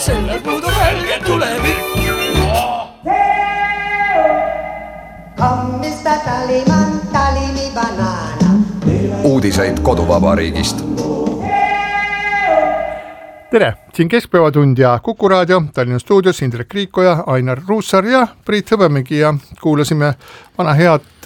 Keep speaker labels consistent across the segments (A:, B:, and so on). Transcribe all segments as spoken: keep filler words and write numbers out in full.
A: selle puudub helge tulevik.
B: Come mister Tallyman, tally me banana.
C: Uudiseid koduvabariigist.
D: Tere, siin Keskpäevatund ja Kuku Raadio, Tallinna stuudios Indrek Riikoja, Ainar Ruussaar ja Priit Hõbemägi ja kuulasime vana head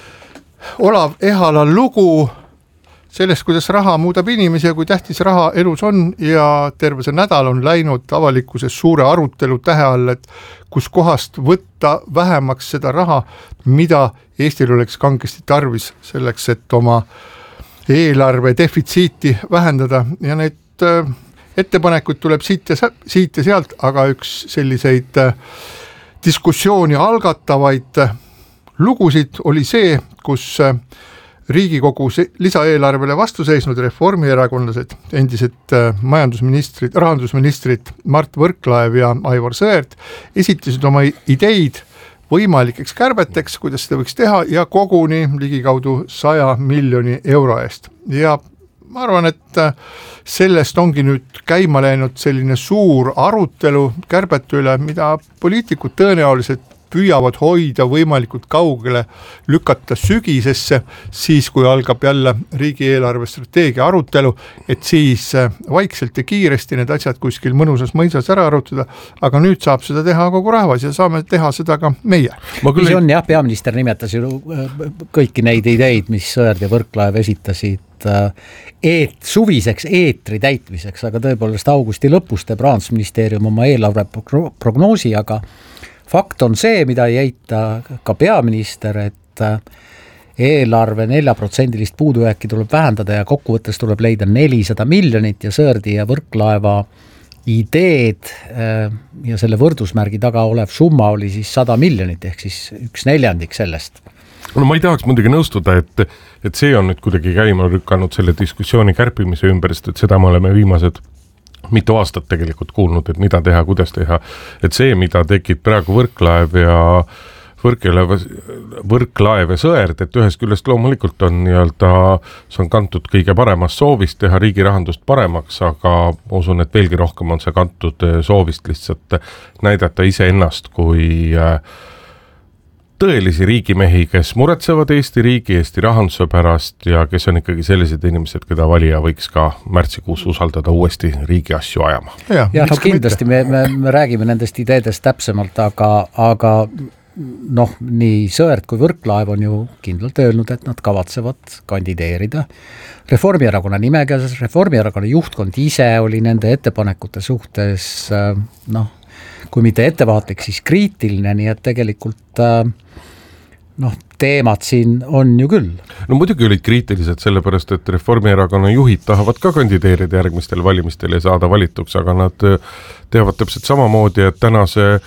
D: Olav Ehala lugu sellest, kuidas raha muudab inimesi ja kui tähtis raha elus on ja terve see nädal on läinud avalikkuses suure arutelu tähe all, et kus kohast võtta vähemaks seda raha, mida Eestil oleks kangesti tarvis selleks, et oma eelarve defitsiiti vähendada ja need ettepanekuid tuleb siit ja, siit ja sealt, aga üks selliseid diskussiooni algatavaid lugusid oli see, kus Riigikogu lisaeelarvele vastu seisnud reformierakondlased, endised majandusministrid, rahandusministrid Mart Võrklaev ja Aivar Sõerd esitasid oma ideid võimalikeks kärbeteks, kuidas seda võiks teha ja koguni ligikaudu saja miljoni euro eest. Ja ma arvan, et sellest ongi nüüd käima läinud selline suur arutelu kärbete üle, mida poliitikud tõenäoliselt püüavad hoida võimalikult kaugele, lükata sügisesse, siis kui algab jälle riigieelarve strateegia arutelu, et siis vaikselt ja kiiresti need asjad kuskil mõnusas mõisas ära arutada, aga nüüd saab seda teha kogu rahvas ja saame teha seda ka meie.
E: Mis on jah, peaminister nimetas ju kõiki neid ideid, mis Sõerd ja Võrklaev esitasid eet, suviseks eetri täitmiseks, aga tõepoolest augusti lõpus teeb Rahandusministeerium oma eelarve prognoosi, aga fakt on see, mida ei eita ka peaminister, et eelarve neljaprotsendilist puudujääki tuleb vähendada ja kokkuvõttes tuleb leida nelisada miljonit ja Sõerdi ja Võrklaeva ideed ja selle võrdusmärgi taga olev summa oli siis sada miljonit ehk siis üks neljandik sellest.
F: No ma ei tahaks muidugi nõustuda, et, et see on nüüd kuidagi käima lükanud selle diskussiooni kärpimise ümberst, et seda me oleme viimased mitu aastat tegelikult kuulnud, et mida teha, kuidas teha, et see, mida tekib praegu Võrklaev ja Võrklaev, Võrklaev ja Sõerd, et ühest küljest loomulikult on nii-öelda, see on kantud kõige paremast soovist teha riigi rahandust paremaks, aga usun, et veelgi rohkem on see kantud soovist lihtsalt näidata iseennast kui tõelisi riigimehi, kes muretsevad Eesti riigi, Eesti rahanduse pärast ja kes on ikkagi sellised inimesed, keda valija võiks ka märtsikuus usaldada uuesti riigi asju ajama.
E: Ja, ja no kindlasti me, me, me räägime nendest ideedest täpsemalt, aga, aga noh, nii Sõerd kui Võrklaev on ju kindlalt öelnud, et nad kavatsevad kandideerida Reformierakonna nimekirjas. Reformierakonna juhtkond ise oli nende ettepanekute suhtes noh, kui mitte ettevaatlik, siis kriitiline, nii et tegelikult noh, teemad siin on ju küll.
F: No muidugi olid kriitilised sellepärast, et Reformierakonna juhid tahavad ka kandideerida järgmistel valimistel ja saada valituks, aga nad teavad täpselt samamoodi, et tänase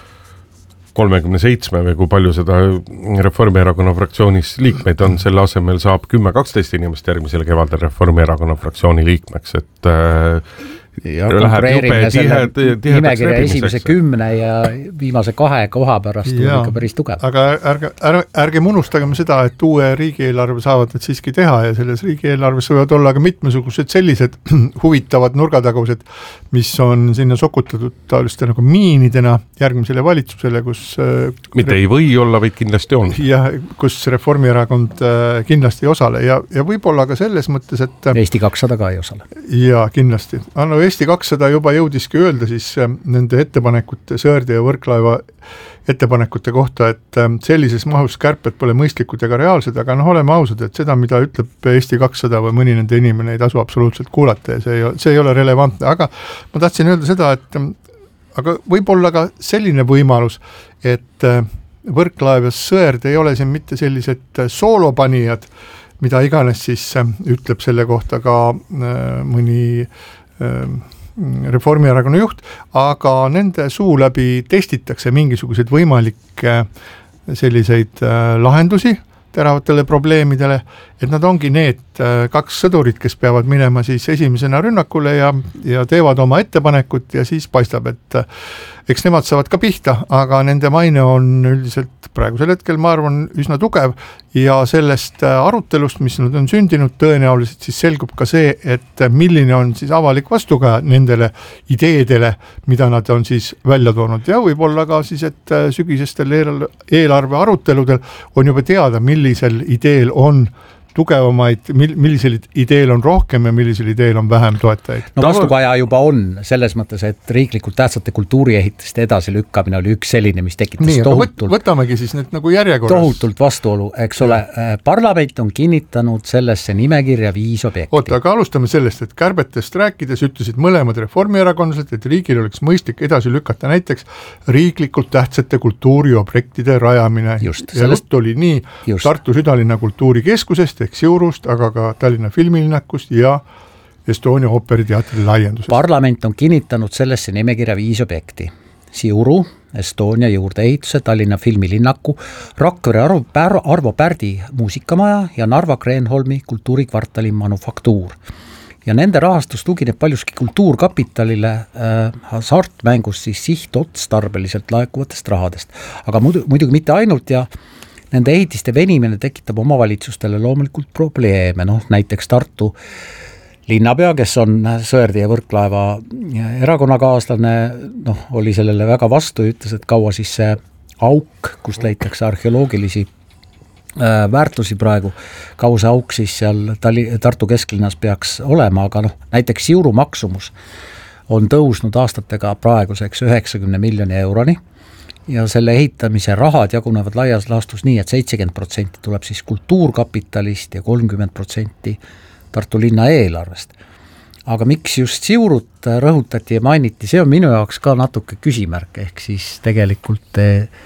F: kolmekümne seitsme või kui palju seda Reformierakonna fraktsioonis liikmeid on, selle asemel saab kümme kaksteist inimest järgmisel kevadel Reformierakonna fraktsiooni liikmeks, et
E: ja konkureerimine selle nimekirja esimese kümne ja viimase kahe koha pärast on ikka päris tugev.
D: Aga ärge, ärge, ärge unustagem seda, et uue riigieelarve saavad nad siiski teha ja selles riigieelarves võivad olla ka mitmesugused sellised huvitavad nurgatagused, mis on sinna sokutatud taoliste nagu miinidena järgmisele valitsusele, kus
F: mitte ei või olla, vaid kindlasti on.
D: Ja kus Reformierakond kindlasti ei osale ja, ja võib-olla ka selles mõttes, et
E: Eesti kakssada ka ei osale.
D: Ja kindlasti. Anno Eesti kakssada juba jõudiski öelda siis nende ettepanekute, Sõerdi ja Võrklaeva ettepanekute kohta, et sellises mahus kärped pole mõistlikud ega reaalsed, aga noh, oleme ausad, et seda, mida ütleb Eesti kakssada või mõni nende inimene ei tasu absoluutselt kuulata ja see ei, see ei ole relevantne, aga ma tahtsin öelda seda, et aga võib-olla ka selline võimalus, et Võrklaev ja Sõerd ei ole siin mitte sellised soolopanijad, mida iganes siis ütleb selle kohta ka mõni Reformierakonna juht, aga nende suu läbi testitakse mingisuguseid võimalikke selliseid lahendusi teravatele probleemidele, et nad ongi need kaks sõdurit, kes peavad minema siis esimesena rünnakule ja, ja teevad oma ettepanekut ja siis paistab, et eks nemad saavad ka pihta, aga nende maine on üldiselt praegusel hetkel, ma arvan, üsna tugev ja sellest arutelust, mis nüüd on sündinud, tõenäoliselt siis selgub ka see, et milline on siis avalik vastukaja nendele ideedele, mida nad on siis välja toonud ja võib-olla ka siis, et sügisestel eelarve aruteludel on juba teada, millisel ideel on tugevamaid, millisel ideel on rohkem ja millisel ideel on vähem toetajaid.
E: No vastukaja juba on selles mõttes, et riiklikult tähtsate kultuuriehitiste edasi lükkamine oli üks selline, mis tekitas
D: Nii,
E: tohutult,
D: võtamegi siis need nagu järjekorras.
E: Tohutult vastuolu, eks ole, parlament on kinnitanud sellesse nimekirja viis objekti.
D: Oota, aga alustame sellest, et kärbetest rääkides ütlesid mõlemad reformierakondlased, et riigil oleks mõistlik edasi lükata näiteks riiklikult tähtsate kultuuriobjektide rajamine.
E: Just,
D: ja
E: sellest...
D: jutt oli nii just. Tartu südalinna kultuurikeskusest ehk Siurust, aga ka Tallinna filmilinnakust ja Estonia ooperiteatri laiendusest.
E: Parlament on kinnitanud sellesse nimekirja viis objekti. Siuru, Estonia juurdeehituse, Tallinna filmilinnaku, Rakvere Arvo, Arvo Pärdi muusikamaja ja Narva Kreenholmi kultuurikvartali manufaktuur. Ja nende rahastus tugineb paljuski kultuurkapitalile äh, hasartmängus siis sihtotstarbeliselt laekuvatest rahadest. Aga muidu, muidugi mitte ainult ja nende ehitiste venimine tekitab omavalitsustele loomulikult probleeme, noh näiteks Tartu linnapea, kes on Sõerdi ja Võrklaeva erakonnakaaslane, noh oli sellele väga vastu ja ütles, et kaua siis see auk, kust leitakse arheoloogilisi äh, väärtusi praegu, kaua see auk siis seal Tali, Tartu kesklinnas peaks olema, aga noh, näiteks Siuru maksumus on tõusnud aastatega praeguseks üheksakümne miljoni euroni, ja selle ehitamise rahad jagunevad laias laastus nii, et seitsekümmend protsenti tuleb siis kultuurkapitalist ja kolmkümmend protsenti Tartu linna eelarvest. Aga miks just Siurut rõhutati ja mainiti, see on minu jaoks ka natuke küsimärk, ehk siis tegelikult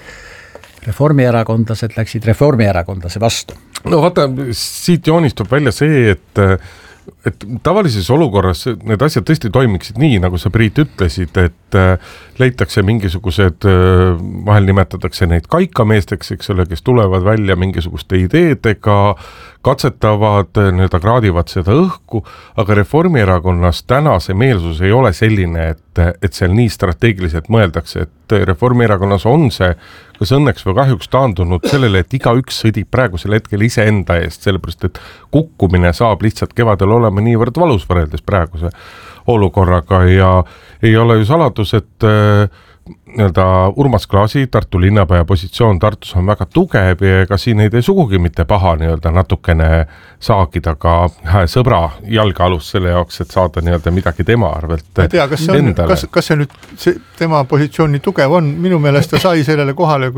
E: reformierakondlased läksid reformierakondlase vastu.
F: No vaata, siit joonistub välja see, et et tavalises olukorras need asjad tõesti toimiksid nii, nagu sa Priit ütlesid, et leitakse mingisugused, vahel nimetatakse neid kaikameesteks, eks ole, kes tulevad välja mingisuguste ideedega, katsetavad, nii-öelda kraadivad seda õhku, aga Reformierakonnas täna see meelsus ei ole selline, et, et seal nii strateegiliselt mõeldakse, et Reformierakonnas on see kas õnneks või kahjuks taandunud sellele, et iga üks sõdib praegusel hetkel ise enda eest, sellepärast et kukkumine saab lihtsalt kevadel olema niivõrd valus võrreldes praeguse olukorraga ja ei ole ju saladus, et nii-öelda Urmas Klaasi Tartu linnapea positsioon Tartus on väga tugev ja ega siin ei tee sugugi mitte paha nii-öelda natukene saagida ka sõbra jalgealust selle jaoks, et saada nii-öelda midagi tema arvelt
D: ma ei tea, kas see, on, kas, kas see nüüd see, tema positsioon nii tugev on, minu meelest ta sai sellele kohale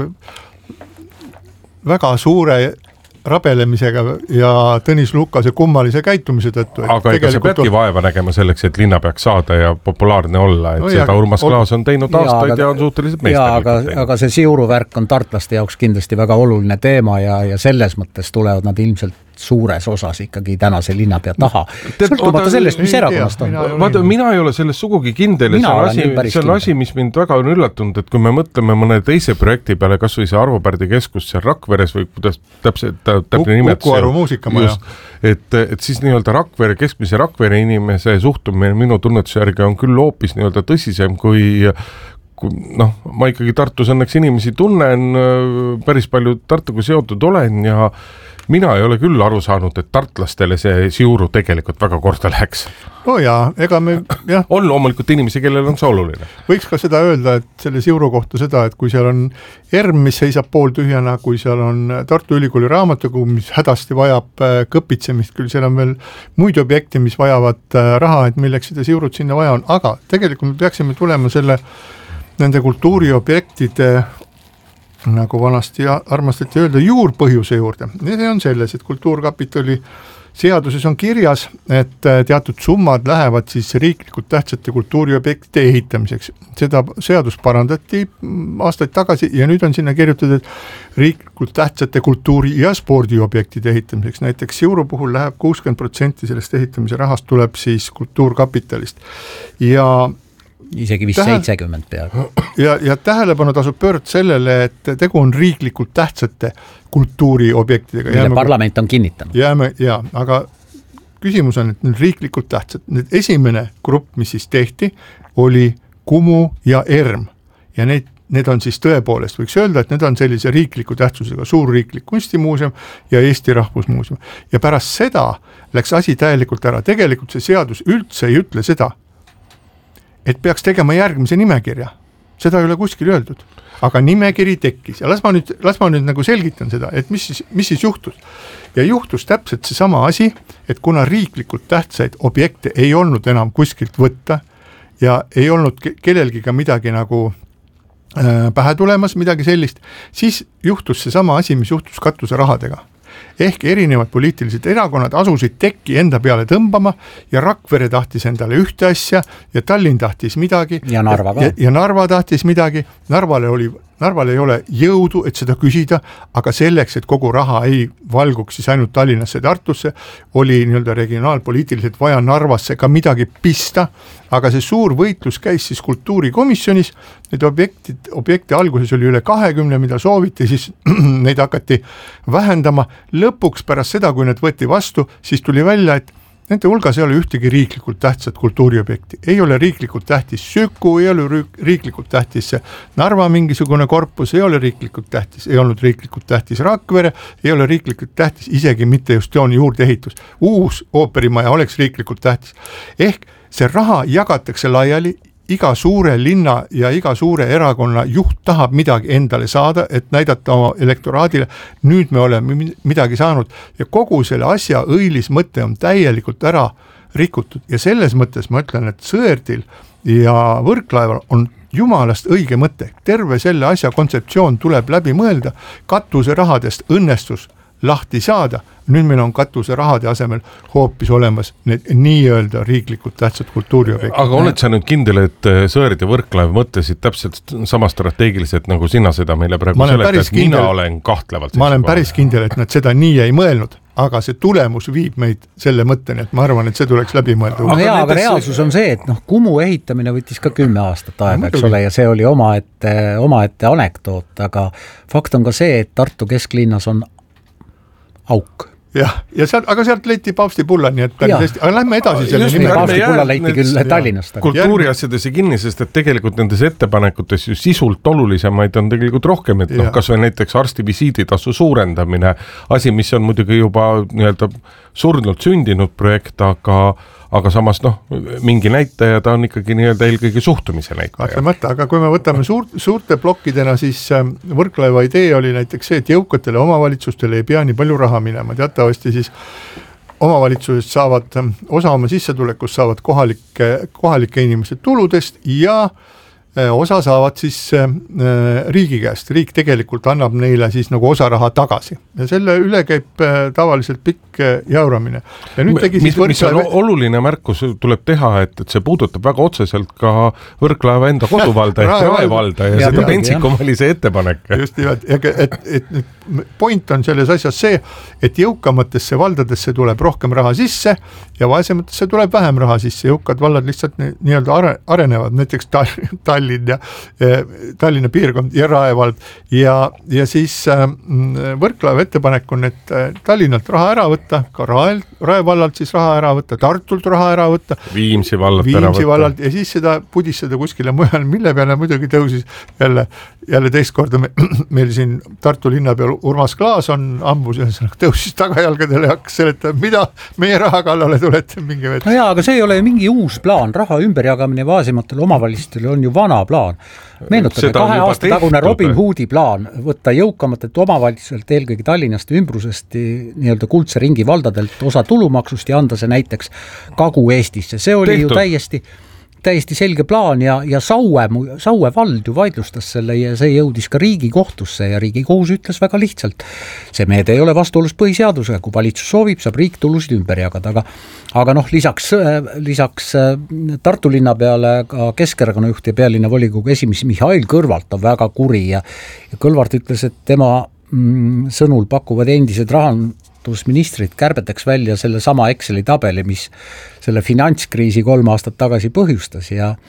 D: väga suure rabelemisega ja Tõnis Lukase kummalise käitumise tõttu.
F: Aga ega see peadki on... vaeva nägema selleks, et linna peaks saada ja populaarne olla, et no seda ja, Urmas Klaas on teinud aastaid ja, aga, ja on suhteliselt meestelikult.
E: Aga, aga see Siuru värk on tartlaste jaoks kindlasti väga oluline teema ja, ja selles mõttes tulevad nad ilmselt suures osas ikkagi tänase linnapea taha. Sõltumata sellest, mis erakonnast on.
F: Vaata, mina ei ole sellest sugugi kindel. See on, asi, see on asi, mis mind väga on üllatunud, et kui me mõtleme mõne teise projekti peale, kas või see Arvo Pärdi keskus seal Rakveres või kuidas täpselt täpne nimetus.
D: Uku-Aru muusikamaja.
F: Et, et siis nii-öelda Rakvere, keskmise Rakvere inimese suhtumine minu tunnetuse järgi on küll hoopis nii-öelda tõsisem kui noh, ma ikkagi Tartus õnneks inimesi tunnen, päris palju Tartuga seotud olen ja mina ei ole küll aru saanud, et tartlastele see Siuru tegelikult väga korda läheks.
D: No jaa, ega me jah.
F: On loomulikult inimesi, kellel on see oluline.
D: Võiks ka seda öelda, et selle Siuru kohta seda, et kui seal on ERM, mis seisab pool tühjana, kui seal on Tartu Ülikooli raamatukogu, mis hädasti vajab kõpitsemist, küll seal on veel muid objekte, mis vajavad raha, et milleks seda Siurut sinna vaja on, aga tegelikult me peaksime tulema selle nende kultuuriobjektide nagu vanasti armastati öelda, juurpõhjuse juurde. Ja see on selles, et kultuurkapitali seaduses on kirjas, et teatud summad lähevad siis riiklikult tähtsate kultuuriobjektide ehitamiseks. Seda seadus parandati aastaid tagasi ja nüüd on sinna kirjutatud, et riiklikult tähtsate kultuuri- ja spordiobjektide ehitamiseks. Näiteks Siuru puhul läheb kuuskümmend protsenti sellest ehitamise rahast tuleb siis kultuurkapitalist. Ja
E: isegi vist
D: Tähe...
E: seitsekümmend peaaegu.
D: Ja, ja tähelepanu tasub pöörd sellele, et tegu on riiklikult tähtsate kultuuriobjektidega.
E: Mille parlament on kinnitanud.
D: Jääme, ja, aga küsimus on, et need riiklikult tähtsad. Need esimene grupp, mis siis tehti, oli Kumu ja Erm. Ja need, need on siis tõepoolest, võiks öelda, et need on sellise riikliku tähtsusega suurriiklik kunstimuuseum ja Eesti Rahvusmuuseum. Ja pärast seda läks asi täielikult ära. Tegelikult see seadus üldse ei ütle seda, et peaks tegema järgmise nimekirja. Seda ei ole kuskil öeldud. Aga nimekiri tekkis ja las ma nüüd, las ma nüüd nagu selgitan seda, et mis siis, mis siis juhtus. Ja juhtus täpselt see sama asi, et kuna riiklikult tähtsaid objekte ei olnud enam kuskilt võtta ja ei olnud kellelgi ka midagi nagu äh, pähe tulemas, midagi sellist, siis juhtus see sama asi, mis juhtus katuse rahadega. Ehk erinevad poliitilised erakonnad asusid tekki enda peale tõmbama ja Rakvere tahtis endale ühte asja ja Tallinn tahtis midagi.
E: Ja Narva ka.
D: Ja, ja Narva tahtis midagi. Narvale oli, Narval ei ole jõudu, et seda küsida, aga selleks, et kogu raha ei valguks siis ainult Tallinnasse ja Tartusse, oli nii-öelda regionaalpoliitiliselt vaja Narvasse ka midagi pista, aga see suur võitlus käis siis kultuurikomisjonis, need objektid, objekte alguses oli üle kahekümne, mida sooviti, siis neid hakati vähendama, lõpuks pärast seda, kui need võeti vastu, siis tuli välja, et nende hulgas ei ole ühtegi riiklikult tähtsat kultuuriobjekti. Ei ole riiklikult tähtis Süku, ei ole riiklikult tähtis Narva mingisugune korpus, ei ole riiklikult tähtis, ei olnud riiklikult tähtis Rakvere, ei ole riiklikult tähtis isegi mitte just jooni juurdeehitus. Uus ooperimaja oleks riiklikult tähtis. Ehk see raha jagatakse laiali, iga suure linna ja iga suure erakonna juht tahab midagi endale saada, et näidata oma elektoraadile, nüüd me oleme midagi saanud ja kogu selle asja õilis mõte on täielikult ära rikutud ja selles mõttes ma ütlen, et Sõerdil ja Võrklaeval on jumalast õige mõte. Terve selle asja kontseptsioon tuleb läbi mõelda, katuse rahadest õnnestus lahti saada, nüüd meil on katuse rahade asemel hoopis olemas need nii-öelda riiklikult tähtsad kultuuriobjektid.
F: Aga oled sa nüüd kindel, et Sõerd ja Võrklaev mõtlesid täpselt sama strateegiliselt, nagu sina seda meile praegu seleta, et mina olen kahtlevalt.
D: Ma olen päris kindel, et nad seda nii ei mõelnud, aga see tulemus viib meid selle mõtteni, et ma arvan, et see tuleks läbi mõelda.
E: Aga, hea, aga reaalsus on see, et noh, Kumu ehitamine võttis ka kümme aastat aega, eks ole, ja see oli oma ette, oma ette anekdoot, aga fakt on ka see, et Tartu kesklinnas on auk.
D: Jah, ja sealt, aga sealt leiti Paavsti pulla, nii et päris, aga lähme edasi selle
E: nime. Paavsti pulla leiti küll Tallinnast.
F: Kultuuriasjadesse kinni, sest et tegelikult nendes ettepanekutes ju sisult olulisemaid on tegelikult rohkem, et noh, kas või näiteks arsti visiiditasu suurendamine, asi, mis on muidugi juba nii-öelda surnult sündinud projekt, aga aga samas noh, mingi näitaja ta on ikkagi nii-öelda eelkõige suhtumise näitaja.
D: Mõtta, aga kui me võtame suur, suurte plokkidena, siis Võrklaeva idee oli näiteks see, et jõukatele omavalitsustele ei pea nii palju raha minema. Teatavasti siis omavalitsusest saavad, osa oma sissetulekust saavad kohalike, kohalike inimeste tuludest ja osa saavad siis riigi käest. Riik tegelikult annab neile siis nagu osa raha tagasi. Ja selle üle käib tavaliselt pikk jauramine. Ja nüüd tegi
F: mis, mis on oluline märkus tuleb teha, et, et see puudutab väga otseselt ka Võrklaeva enda koduvalda ehk Raevalda ja, ja seda Pentsikum oli see ettepanek.
D: Just nimelt, et, et, et point on selles asjas see, et jõukamatesse valdadesse tuleb rohkem raha sisse ja vaesematesse tuleb vähem raha sisse. Jõukad vallad lihtsalt nii-öelda arenevad, näiteks Tallinn ja Tallinna piirkond ja Raevald ja, ja siis äh, Võrklaeva ettepanek on, et Tallinnalt raha ära võtta, ka Rae, Raevallalt siis raha ära võtta, Tartult raha ära võtta,
F: Viimsi vallalt
D: Viimsi
F: ära võtta
D: vallalt, ja siis seda pudistada kuskile mujal, mille peale muidugi tõusis jälle, jälle teist korda me, meil siin Tartu linna peal Urmas Klaas on ambus ja tõusis tagajalgadele ja hakkas seletama, mida meie raha kallale tulete mingi veed.
E: No jaa, aga see ei ole mingi uus plaan, raha ümberjagamine vaasimatele omavalistele on ju vana plaan. Meenutame, kahe aasta tagune Robin Hoodi plaan võtta jõukamatelt omavalitsuselt, eelkõige Tallinnast ümbrusest nii-öelda kuldse ringi valdadelt osa tulumaksust ja anda see näiteks Kagu-Eestisse. See oli Tehtud. ju täiesti, täiesti selge plaan ja, ja Saue, Saue vald ju vaidlustas selle ja see jõudis ka Riigikohtusse ja Riigikohus ütles väga lihtsalt. See meede ei ole vastuolus põhiseadusega, kui valitsus soovib, saab riik tulusid ümber jagada, aga aga noh, lisaks, lisaks Tartu linna peale ka Keskerakonna juht ja pealinna volikogu esimees Mihhail Kõlvart on väga kuri ja, ja Kõlvart ütles, et tema mm, sõnul pakuvad endised rahandusministrid kärbeteks välja selle sama Exceli tabeli, mis selle finantskriisi kolm aastat tagasi põhjustas ja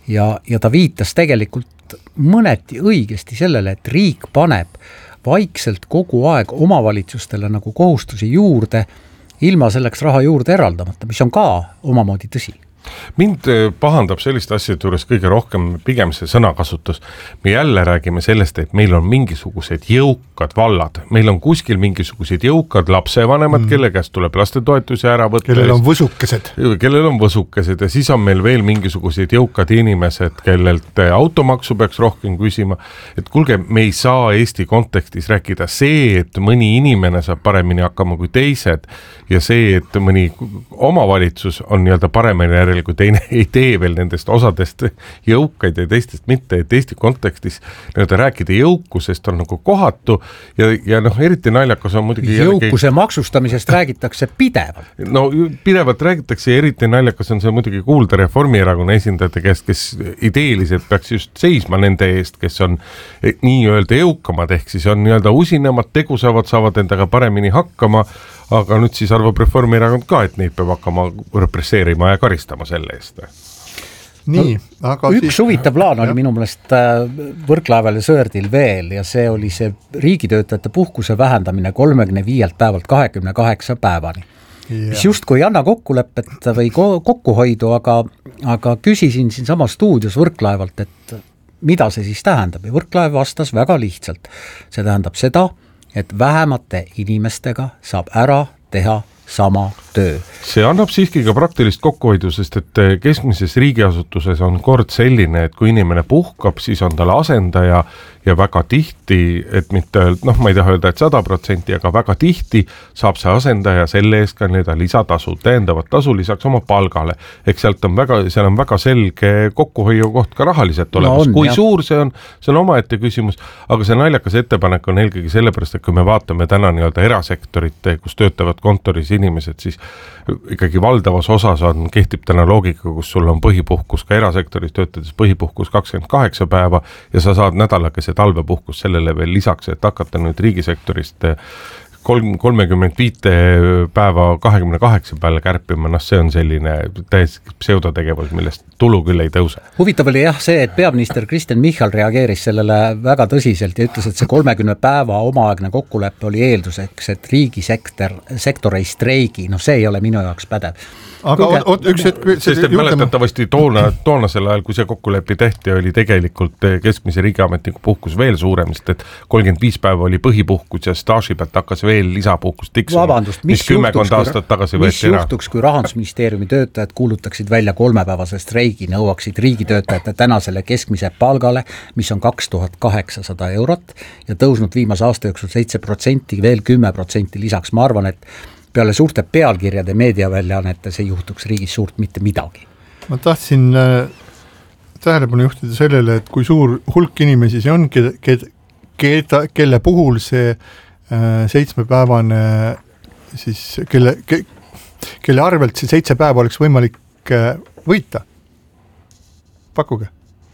E: ja, ja ta viitas tegelikult mõneti õigesti sellele, et riik paneb vaikselt kogu aeg omavalitsustele nagu kohustusi juurde, ilma selleks raha juurde eraldamata, mis on ka omamoodi tõsi.
F: Mind pahandab selliste asjade juures kõige rohkem pigem see sõnakasutus. Me jälle räägime sellest, et meil on mingisugused jõukad vallad. Meil on kuskil mingisugused jõukad lapsevanemad, mm. kelle käest tuleb lastetoetusi ära võtta.
D: Kellel on võsukesed.
F: Kellel on võsukesed ja siis on meil veel mingisugused jõukad inimesed, kellelt automaksu peaks rohkem küsima. Et kuulge, me ei saa Eesti kontekstis rääkida see, et mõni inimene saab paremini hakkama kui teised ja see, et mõni omavalitsus on nii-öelda paremini järel kui teine ei tee veel nendest osadest jõukaid ja teistest mitte, et Eesti kontekstis nii-öelda rääkida jõukusest on nagu kohatu ja, ja noh, eriti naljakas on muidugi
E: jõukuse jällegi... maksustamisest räägitakse pidevalt.
F: No pidevalt räägitakse ja eriti naljakas on see muidugi kuulda Reformierakonna esindajate käest, kes ideeliselt peaks just seisma nende eest, kes on nii-öelda jõukamad, ehk siis on nii-öelda usinemad, tegusavad, saavad endaga paremini hakkama, aga nüüd siis arvab Reformierakond ka, et neid peab hakkama represseerima ja karistama selle eest.
D: Nii, aga
E: üks
D: siis...
E: huvitav plaan oli minu meelest Võrklaeval ja Sõerdil veel ja see oli see riigitöötajate puhkuse vähendamine kolmekümne viielt päevalt kahekümne kaheksa päevani. Yeah. Mis justkui ei anna kokkulepet või kokkuhoidu, aga, aga küsisin siin sama stuudios Võrklaevalt, et mida see siis tähendab ja Võrklaev vastas väga lihtsalt. See tähendab seda, et vähemate inimestega saab ära teha sama töö.
F: See annab siiski ka praktilist kokkuhoidu, sest et keskmises riigiasutuses on kord selline, et kui inimene puhkab, siis on tal asendaja ja väga tihti, et mitte, noh, ma ei taha öelda, et sada protsenti, aga väga tihti saab see asendaja selle eest ka nii-öelda lisatasu, täiendavat tasu lisaks oma palgale. Eks sealt on väga, seal on väga selge kokkuhoiu koht ka rahaliselt olemas. No on, kui jah. Suur see on, see on omaette küsimus, aga see naljakas ettepanek on eelkõige sellepärast, et kui me vaatame täna nii-öelda erasektorit, kus töötavad kontoris inimesed, siis ikkagi valdavas osas on, kehtib täna loogika, kus sul on põhipuhkus ka erasektoris töötades põhipuhkus kakskümmend kaheksa päeva ja sa saad nädalakese talvepuhkus sellele veel lisaks, et hakata nüüd riigisektorist kolm, kolmekümmend viite päeva kahekümne kaheksa peale kärpima, noh see on selline täiesti pseudotegevus, millest tulu küll ei tõuse.
E: Huvitav oli jah see, et peaminister Kristen Michal reageeris sellele väga tõsiselt ja ütles, et see kolmekümne päeva omaaegne kokkuleppe oli eelduseks, et riigisektor sektor ei streigi, noh see ei ole minu jaoks pädev.
D: Aga Kuge, oot, üks hetk...
F: Sest et mäletatavasti toona, toonasel ajal, kui see kokkuleppi tehti, oli tegelikult keskmise riigiametniku puhkus veel suurem, sest et kolmkümmend viis päeva oli põhipuhkus ja staaži pealt hakkas veel lisapuhkust tiksuma.
E: Vabandust, mis, mis juhtuks, aastat tagasi mis juhtuks, kui Rahandusministeeriumi töötajad kuulutaksid välja kolmepäevase streigi, nõuaksid riigitöötajate tänasele keskmise palgale, mis on kaks tuhat kaheksasada eurot ja tõusnud viimase aasta jooksul seitse protsenti, veel kümme protsenti lisaks. Ma arvan, et peale suurte pealkirjade meediaväljaannetes ei juhtuks riigis suurt mitte midagi.
D: Ma tahtsin äh, tähelepanu juhtida sellele, et kui suur hulk inimesi see on, keda, keda, kelle puhul see äh, seitsmepäevane siis, kelle, ke, kelle arvelt see seitse päeva oleks võimalik äh, võita. Pakkuge.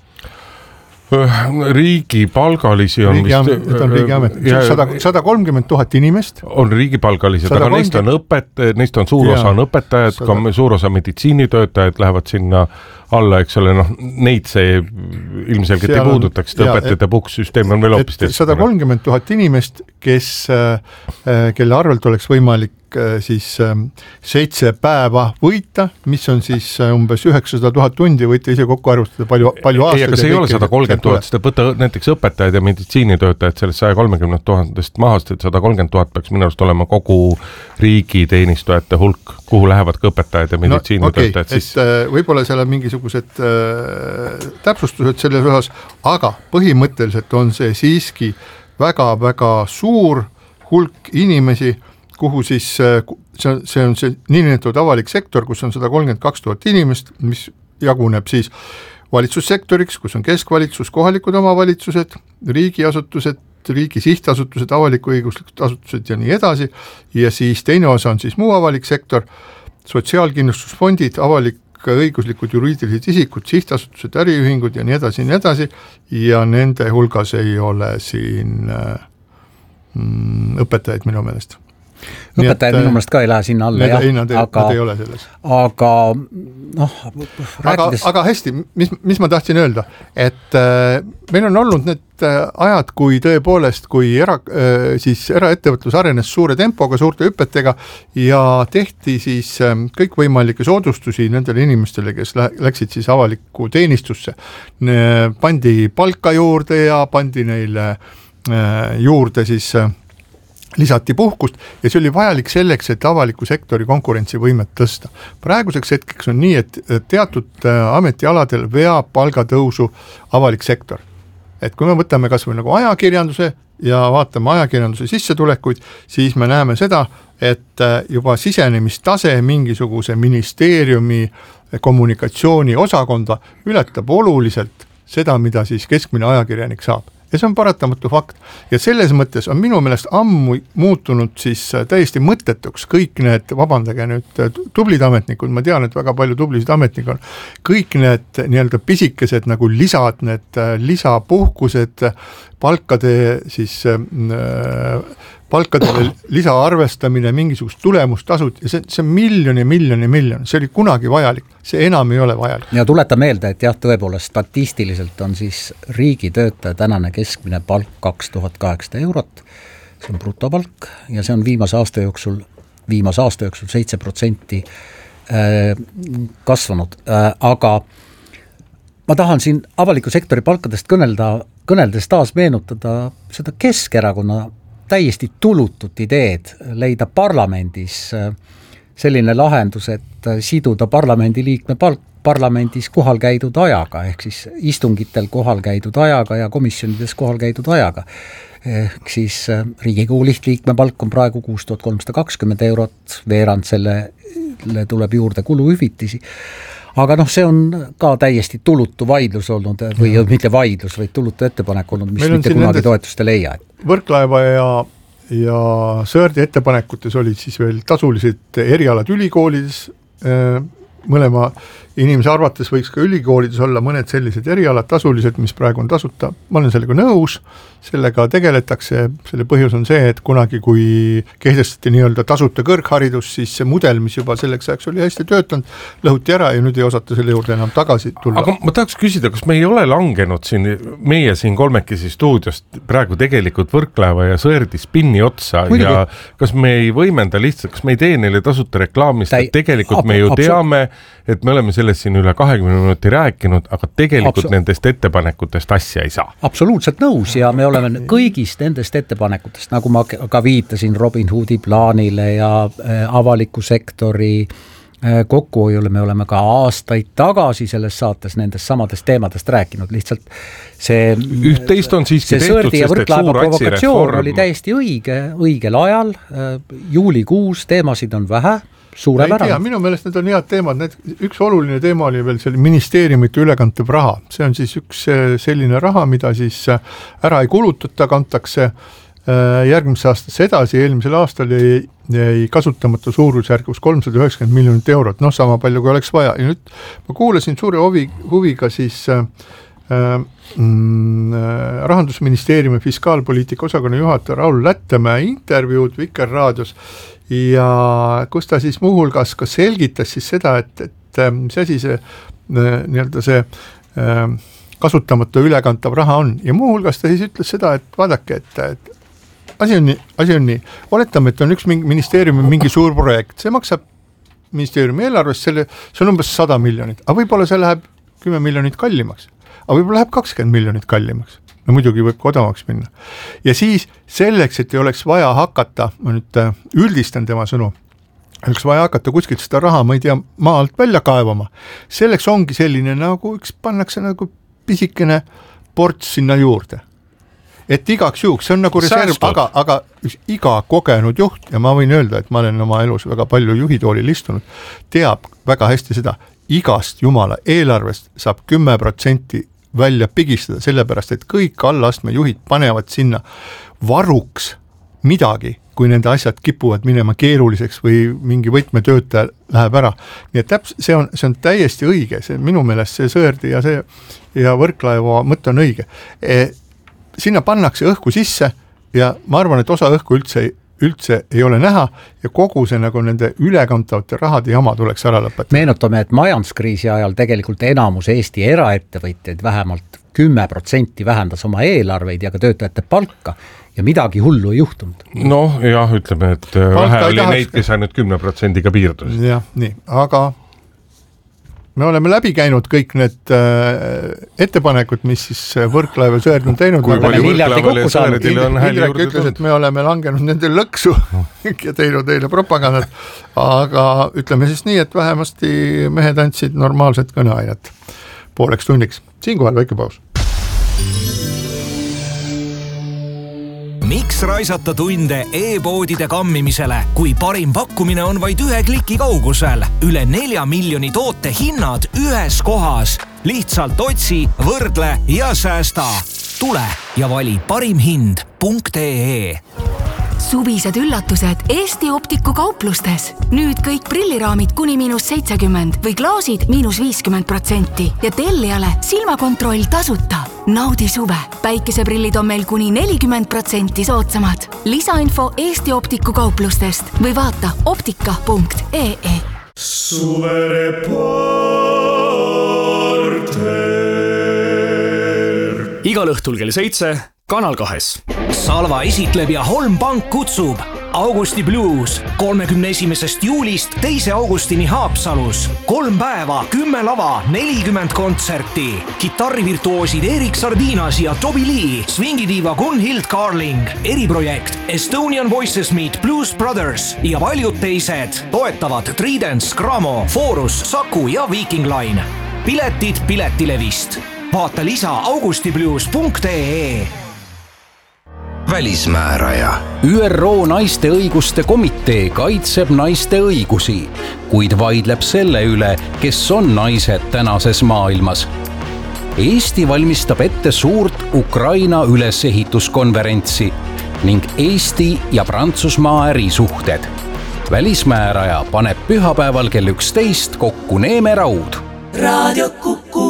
F: Riigipalgalisi on
D: riigi, vist on riigiamet, sada kolmkümmend tuhat inimest
F: on riigipalgalised, aga neist on õpet, neist on suur osa on õpetajad, sada... ka suur osa meditsiinitöötajad lähevad sinna alla, eks ole, noh, neid see ilmselgelt ei puudutaks, et õpetajate puhkussüsteem on veel hoopis teist.
D: sada kolmkümmend tuhat inimest, kes, kelle arvelt oleks võimalik siis seitse päeva võita, mis on siis umbes üheksasada tuhat tundi, võite ise kokku arvustada palju, palju aastaid.
F: Ei, aga see ei ole sada kolmkümmend tuhat, seda võtta näiteks õpetajad ja meditsiinitöötajad sellest saja kolmekümne tuhandest mahast, et sada kolmkümmend tuhat peaks minu arust olema kogu riigi teenistujate hulk, kuhu lähevad ka õpetajad ja meditsiinitöötajad. No, okay, siis... et võib-olla seal on mingisugused äh, täpsustused selles osas, aga põhimõtteliselt on see siiski väga-väga suur hulk inimesi, kuhu siis see on see, on see niinimetatud avalik sektor, kus on sada kolmkümmend kaks tuhat inimest, mis jaguneb siis valitsussektoriks, kus on keskvalitsus, kohalikud omavalitsused, riigiasutused, riigi sihtasutused, avaliku-õiguslikud asutused ja nii edasi, ja siis teine osa on siis muu avalik sektor, sotsiaalkindlustusfondid, avalik-õiguslikud juriidilised isikud, sihtasutused, äriühingud ja nii edasi, nii edasi, ja nende hulgas ei ole siin mm, õpetajaid minu meelest.
E: õpetajad minu meelest ka ei lähe sinna alla, jah,
D: nad,
E: aga,
D: nad ei ole selles.
E: aga noh,
D: rääkides... aga, aga hästi, mis, mis ma tahtsin öelda, et äh, meil on olnud need äh, ajad, kui tõepoolest, kui era, äh, siis eraettevõtlus arenes suure tempoga, suurte hüpetega ja tehti siis äh, kõikvõimalikke soodustusi nendele inimestele, kes lä- läksid siis avalikku teenistusse. Pandi palka juurde ja pandi neile äh, juurde siis äh, lisati puhkust ja see oli vajalik selleks, et avaliku sektori konkurentsivõimet tõsta. Praeguseks hetkeks on nii, et teatud ametialadel veab palgatõusu avalik sektor. Et kui me võtame kas või nagu ajakirjanduse ja vaatame ajakirjanduse sissetulekuid, siis me näeme seda, et juba sisenemistase mingisuguse ministeeriumi kommunikatsiooni osakonda ületab oluliselt seda, mida siis keskmine ajakirjanik saab. Ja see on paratamatu fakt. Ja selles mõttes on minu meelest ammu muutunud siis täiesti mõttetuks kõik need, vabandage nüüd, tublid ametnikud, ma tean, et väga palju tublisid ametnikud on, kõik need nii-öelda pisikesed nagu lisad, need lisapuhkused, palkade siis äh, palkadele lisaarvestamine, mingisugust tulemustasud ja see, see on miljon ja miljon ja miljon, see oli kunagi vajalik, see enam ei ole vajalik.
E: Ja tuleta meelde, et jah, tõepoolest statistiliselt on siis riigitöötaja tänane keskmine palk kaks tuhat kaheksasada eurot, see on brutopalk ja see on viimase aasta jooksul, viimase aasta jooksul seitse protsenti äh, kasvanud, äh, aga ma tahan siin avaliku sektori palkadest kõnelda, kõneldes taas meenutada seda Keskerakonna täiesti tulutut ideed leida parlamendis selline lahendus, et siduda parlamendi liikme palk parlamendis kohal käidud ajaga, ehk siis istungitel kohal käidud ajaga ja komisjonides kohal käidud ajaga. Ehk siis Riigikogu lihtliikme palk on praegu kuus tuhat kolmsada kakskümmend eurot, veerand sellele tuleb juurde kuluhüvitisi. Aga noh, see on ka täiesti tulutu vaidlus olnud või ja. mitte vaidlus, vaid tulutu ettepanek olnud, mis mitte kunagi toetust ei leia.
D: Võrklaeva ja, ja Sõerdi ettepanekutes olid siis veel tasulised erialad ülikoolides, mõlema inimese arvates võiks ka ülikoolides olla mõned sellised erialad tasulised, mis praegu on tasuta. Ma olen sellega nõus, sellega tegeletakse, selle põhjus on see, et kunagi kui kehtestati nii-öelda tasuta kõrgharidus, siis see mudel, mis juba selleks ajaks oli hästi töötanud, lõhuti ära ja nüüd ei osata selle juurde enam tagasi tulla.
F: Aga ma tahaks küsida, kas me ei ole langenud siin, meie siin kolmekesi stuudiost praegu tegelikult Võrklaeva ja Sõerdi spinni otsa Muidugi. Ja kas me ei võimenda lihtsalt, kas me ei tee neile tasuta reklaamist, et tegelikult me ju teame, et me oleme sellest siin üle kahekümne minuti rääkinud, aga tegelikult Absol- nendest ettepanekutest asja ei saa.
E: Absoluutselt nõus ja me oleme kõigist nendest ettepanekutest, nagu ma ka viitasin Robin Hoodi plaanile ja avaliku sektori kokkuhoiule, me oleme ka aastaid tagasi selles saates nendest samadest teemadest rääkinud, lihtsalt see
F: üht-teist on siiski
E: see
F: tehtud,
E: Sõerdi ja Võrklaeva provokatsioon oli täiesti õige, õigel ajal, juulikuus teemasid on vähe, suurepärane.
D: Minu meelest need on head teemad, need, üks oluline teema oli veel selle ministeeriumite ülekantav raha, see on siis üks selline raha, mida siis ära ei kulutata, kantakse järgmise aastasse edasi, eelmisel aastal jäi, jäi kasutamata suurusjärgus kolmsada üheksakümmend miljonit eurot, noh sama palju kui oleks vaja ja nüüd ma kuulasin suure huvi, huviga siis äh, mm, Rahandusministeeriumi fiskaalpoliitika osakonna juhataja Raul Lättemäe intervjuud Vikerraadios ja kus ta siis muuhulgas ka selgitas siis seda, et, et mis asi see nii-öelda see äh, kasutamata ülekantav raha on ja muuhulgas ta siis ütles seda, et vaadake, et, et asi on nii, asi on nii. Oletame, et on üks mingi ministeeriumi mingi suur projekt, see maksab ministeeriumi eelarvest, selle, see on umbes sada miljonit, aga võib-olla see läheb kümme miljonit kallimaks, aga võib-olla läheb kakskümmend miljonit kallimaks, no muidugi võib ka odavaks minna. Ja siis selleks, et ei oleks vaja hakata, ma nüüd üldistan tema sõnu, oleks vaja hakata kuskilt seda raha, ma ei tea, maalt välja kaevama, selleks ongi selline nagu üks pannakse nagu pisikene ports sinna juurde. Et igaks juhuks, see on nagu reserv, aga, aga iga kogenud juht, ja ma võin öelda, et ma olen oma elus väga palju juhitoolil istunud, teab väga hästi seda, igast jumala eelarvest saab kümme protsenti välja pigistada, sellepärast, et kõik allastme juhid panevad sinna varuks midagi, kui nende asjad kipuvad minema keeruliseks või mingi võtmetöötaja läheb ära. Nii et täps, see, on, see on täiesti õige, see minu meelest see Sõerdi ja see ja Võrklaeva mõte on õige. E, sinna pannakse õhku sisse ja ma arvan, et osa õhku üldse ei, üldse ei ole näha ja kogu see nagu nende ülekantavate rahade jama tuleks ära lõpetada.
E: Meenutame, et majanduskriisi ajal tegelikult enamus Eesti eraettevõtjaid vähemalt kümme protsenti vähendas oma eelarveid ja ka töötajate palka ja midagi hullu ei juhtunud.
F: Noh, jah, ütleme, et palka vähe oli tahaks... neid, kes ainult kümne protsendiga piirdus.
D: Jah, nii, aga me oleme läbi käinud kõik need äh, ettepanekud, mis siis Võrklaev ja Sõerd on teinud.
F: Kui palju Võrklaeval ja Sõerdil on hääli juurde
D: ütles, et me oleme langenud nende lõksu ja teinud teile propagandat, aga ütleme siis nii, et vähemasti mehed andsid normaalset kõneainet pooleks tunniks. Siinkohal väike paus.
A: Miks raisata tunde e-poodide kammimisele, kui parim pakkumine on vaid ühe kliki kaugusel? Üle nelja miljoni toote hinnad ühes kohas. Lihtsalt otsi, võrdle ja säästa. Tule ja vali parim hind punkt ee.
G: Suvised üllatused Eesti Optiku kauplustes. Nüüd kõik prilliraamid kuni miinus seitsekümmend või klaasid miinus viiskümmend protsenti ja tellijale silmakontroll tasuta. Naudi suve. Päikeseprillid on meil kuni nelikümmend protsenti soodsamad. Lisainfo Eesti Optiku kauplustest või vaata optika punkt ee.
H: Suvereporter. Igal õhtul kell seitse Kanal kahes.
A: Salva esitleb ja Holm Pank kutsub Augusti Blues kolmekümne esimesest juulist teise augustini Haapsalus. Kolm päeva, kümme lava, nelikümmend kontserti. Kitarrivirtuoosid Erik Sardinas ja Toby Lee, swingidiiva Gunhild Carling, eriprojekt Estonian Voices Meet Blues Brothers ja paljud teised. Toetavad Tridents, Gramo, Forus, Saku ja Viking Line. Piletid Piletilevist. Vaata lisa augustiblues punkt ee.
I: Välismääraja. Ü R O naiste õiguste komitee kaitseb naiste õigusi, kuid vaidleb selle üle, kes on naised tänases maailmas. Eesti valmistab ette suurt Ukraina ülesehituskonverentsi ning Eesti ja Prantsusmaa ärisuhted. Välismääraja paneb pühapäeval kell üksteist kokku Neeme Raud.
A: Radio Kuku.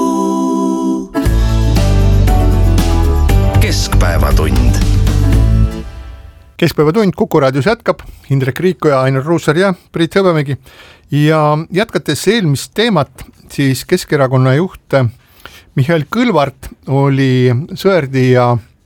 I: Keskpäevatund.
D: Keskpäevatund Kuku raadios jätkab, Indrek Riiko ja Ainar Ruussaar ja Priit Hõbemägi. Ja jätkates eelmist teemat, siis Keskerakonna juht Mihhail Kõlvart oli Sõerdi ja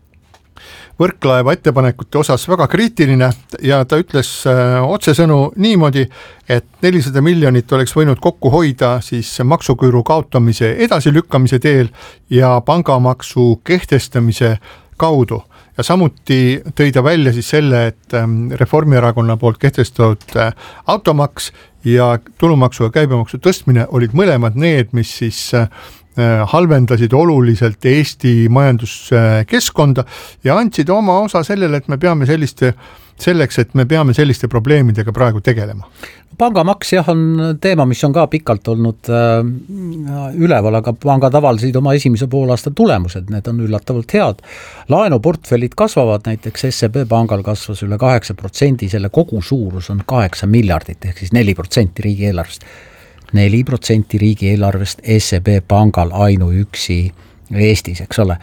D: Võrklaeva ettepanekute osas väga kriitiline ja ta ütles otsesõnu niimoodi, et nelisada miljonit oleks võinud kokku hoida siis maksuküüru kaotamise edasilükkamise teel ja pangamaksu kehtestamise kaudu. Ja samuti tõi ta välja siis selle, et Reformierakonna poolt kehtestatud automaks ja tulumaksu ja käibemaksu tõstmine olid mõlemad need, mis siis halvendasid oluliselt Eesti majanduskeskkonda ja andsid oma osa sellele, et me peame selliste, selleks, et me peame selliste probleemidega praegu tegelema.
E: Pangamaks jah on teema, mis on ka pikalt olnud äh, üleval, aga panga tavaliselt oma esimese poolaasta tulemused, need on üllatavalt head. Laenuportfellid kasvavad, näiteks S E B pangal kasvas üle kaheksa protsendi, selle kogu suurus on kaheksa miljardit, ehk siis neli protsenti riigieelarvest. neli protsenti riigieelarvest S E B pangal ainuüksi Eestis, eks ole.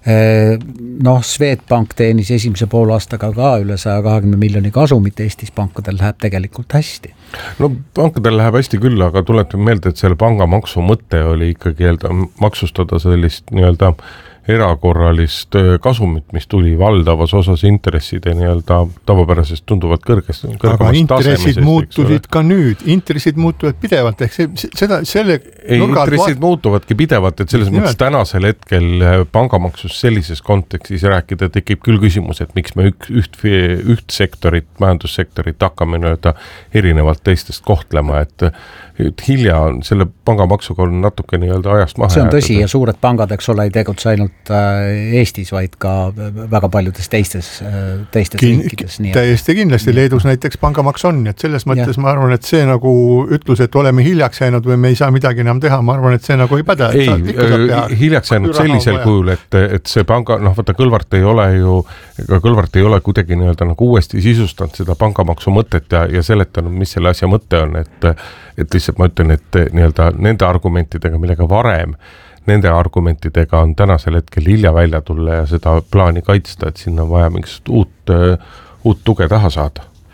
E: Noh, Swedbank teenis esimese poolaastaga ka üle saja kahekümne miljoni kasumit, Eestis pankadel läheb tegelikult hästi.
F: No pankadel läheb hästi küll, aga tuletame meelde, et selle pangamaksu mõte oli ikkagi maksustada sellist nii-öelda erakorralist kasumit, mis tuli valdavas osas intresside nii-öelda tavapärasest tunduvalt kõrgest.
D: Aga intressid muutusid ka nüüd, intressid muutuvad pidevalt, ehk see, seda, selle
F: ei, intressid va... muutuvadki pidevalt, et selles mõttes tänasel hetkel pangamaksus sellises kontekstis rääkida tekib küll küsimus, et miks me üht, üht, üht sektorit, majandussektorit hakkame nii-öelda erinevalt teistest kohtlema, et et hilja on selle pangamaksuga on natuke nii-öelda ajast maha.
E: See on tõsi ja suured pangad, eks ole, ei tegutse ainult Eestis, vaid ka väga paljudes teistes, teistes Kin- riikides. Nii
D: täiesti kindlasti, Leedus näiteks pangamaks on, et selles mõttes ja. Ma arvan, et see nagu ütlus, et oleme hiljaks jäänud või me ei saa midagi enam teha, ma arvan, et see nagu ei päde.
F: Ei, hiljaks jäänud sellisel kujul, et, et see panga, noh vaata Kõlvart ei ole ju, ega Kõlvart ei ole kuidagi nii-öelda nagu uuesti sisustanud seda pangamaksu mõtet ja, ja seletanud, mis selle asja mõte on, et et lihtsalt ma ütlen, et nii-öelda nende argumentidega, millega varem, nende argumentidega on tänasel hetkel hilja välja tulla ja seda plaani kaitsta, et sinna on vaja mingist uut, uut tuge taha saada.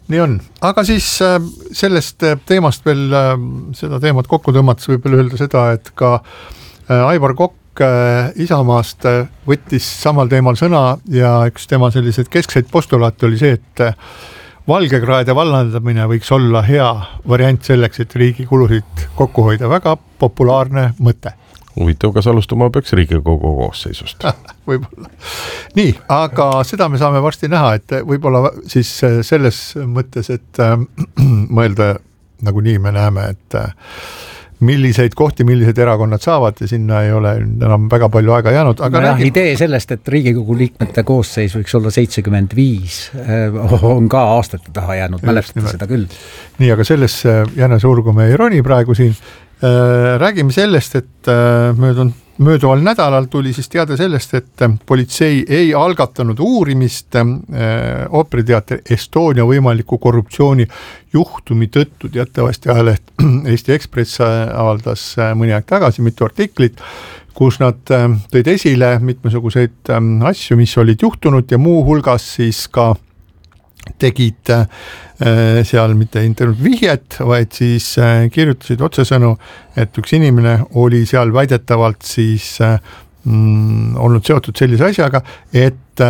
D: nii on, aga siis sellest teemast veel, seda teemat kokku tõmmates võib veel öelda seda, et ka Aivar Kokk Isamaast võttis samal teemal sõna ja üks tema selliseid keskseid postulaate oli see, et valgekraede vallandamine võiks olla hea variant selleks, et riigi kulusid kokku hoida. Väga populaarne mõte.
F: Huvitav, kas alustama peaks Riigikogu koosseisust?
D: Võib-olla. Nii, aga seda me saame varsti näha, et võib-olla siis selles mõttes, et mõelda nagu nii me näeme, et milliseid kohti, millised erakonnad saavad ja sinna ei ole enam väga palju aega jäänud. Aga
E: no jah, idee sellest, et Riigikogu liikmete koosseis võiks olla seitsekümmend viis on ka aastate taha jäänud, mäletada seda küll. Nii, aga selles jänesurgu me ei roni praegu siin. Räägime sellest, et möödunud Mööduval nädalal tuli siis teada sellest, et politsei ei algatanud uurimist ooperiteater Estonia võimaliku korruptsiooni juhtumi tõttu. Teatavasti ajaleht Eesti Ekspress avaldas mõni aeg tagasi mitu artiklit, kus nad tõid esile mitmesuguseid asju, mis olid juhtunud ja muu hulgas siis ka tegid seal mitte internet vihjet, vaid siis kirjutasid otsesõnu, et üks inimene oli seal väidetavalt siis mm, olnud seotud sellise asjaga, et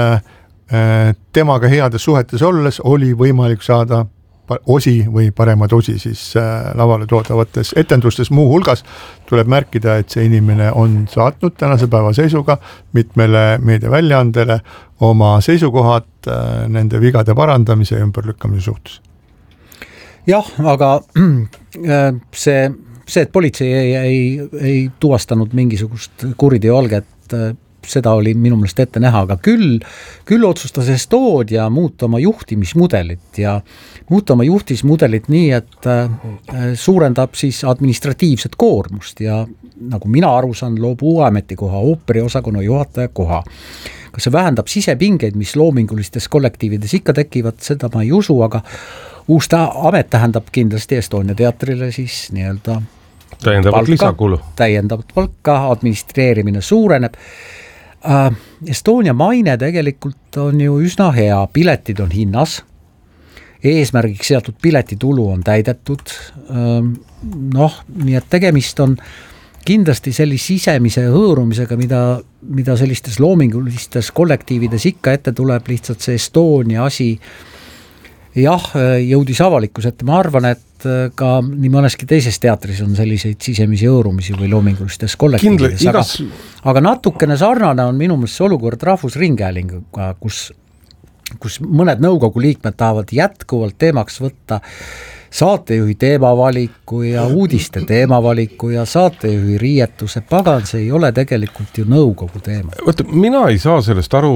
E: temaga heades suhetes olles oli võimalik saada osi või paremad osi siis lavale toodavates etendustes. Muu hulgas tuleb märkida, et see inimene on saatnud tänase päeva seisuga mitmele meediaväljaandele oma seisukohad nende vigade parandamise ja ümberlükkamise suhtes. Jah, aga see, see, et politsei ei, ei, ei tuvastanud mingisugust kuriteoalget, seda oli minu meelest ette näha, aga küll, küll otsustas Estonia muuta oma juhtimismudelit ja muuta oma juhtimismudelit nii, et suurendab siis administratiivset koormust ja nagu mina aru saan, loob uue ametikoha, ooperiosakonna juhataja koha. Kas see vähendab sisepingeid, mis loomingulistes kollektiivides ikka tekivad, seda ma ei usu, aga uus ta, amet tähendab kindlasti Estonia teatrile siis nii-öelda
F: täiendavat palka, lisakulu.
E: Täiendavat palka, administreerimine suureneb. Estonia maine tegelikult on ju üsna hea, piletid on hinnas, eesmärgiks seatud piletitulu on täidetud, noh, nii et tegemist on kindlasti sellise sisemise hõõrumisega, mida, mida sellistes loomingulistes kollektiivides ikka ette tuleb, lihtsalt see Estonia asi jah, jõudis avalikkus, et ma arvan, et ka nii mõneski teises teatris on selliseid sisemisi hõõrumisi või loomingulistes kollektiivides, aga, igas... aga natukene sarnane on minu meelest see olukord Rahvusringhäälinguga, kus, kus mõned nõukogu liikmed tahavad jätkuvalt teemaks võtta saatejuhi teemavaliku ja uudiste teemavaliku ja saatejuhi riietuse. Pagan, see ei ole tegelikult ju nõukogu teema.
F: Võtta, mina ei saa sellest aru.